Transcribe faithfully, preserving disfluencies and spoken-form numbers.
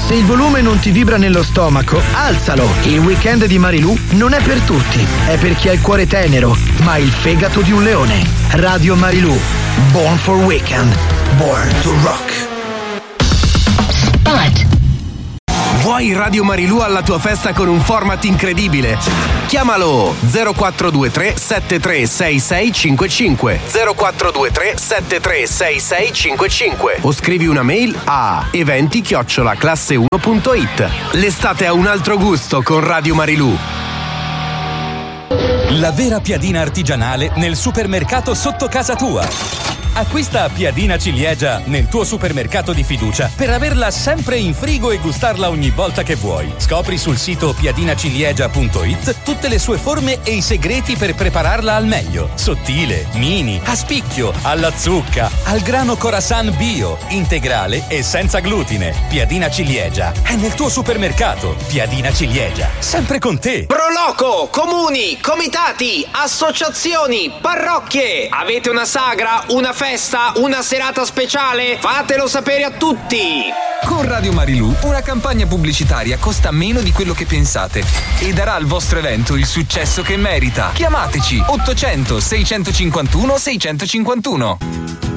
Se il volume non ti vibra nello stomaco, alzalo. Il weekend di Marilù non è per tutti, è per chi ha il cuore tenero, ma il fegato di un leone. Radio Marilù, born for weekend, born to rock. Spot. Vuoi Radio Marilù alla tua festa con un format incredibile? Chiamalo zero quattro due tre sette tre sei sei cinque cinque zero quattro due tre sette tre sei sei cinque cinque o scrivi una mail a eventi chiocciola classe uno punto it. L'estate ha un altro gusto con Radio Marilù. La vera piadina artigianale nel supermercato sotto casa tua. Acquista piadina ciliegia nel tuo supermercato di fiducia per averla sempre in frigo e gustarla ogni volta che vuoi. Scopri sul sito piadinaciliegia punto it tutte le sue forme e i segreti per prepararla al meglio. Sottile, mini, a spicchio, alla zucca, al grano Khorasan bio, integrale e senza glutine. Piadina ciliegia è nel tuo supermercato. Piadina ciliegia, sempre con te. Proloco, comuni, comitati, associazioni, parrocchie. Avete una sagra, una festa, una serata speciale? Fatelo sapere a tutti! Con Radio Marilù una campagna pubblicitaria costa meno di quello che pensate e darà al vostro evento il successo che merita. Chiamateci ottocento seicentocinquantuno seicentocinquantuno.